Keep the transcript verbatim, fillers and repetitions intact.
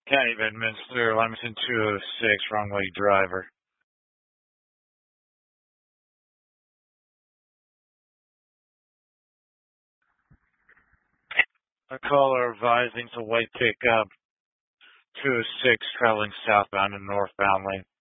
County of Bedminster, Leamington two oh six, wrong-way driver. A caller advising to white pickup two oh six traveling southbound and northbound lane.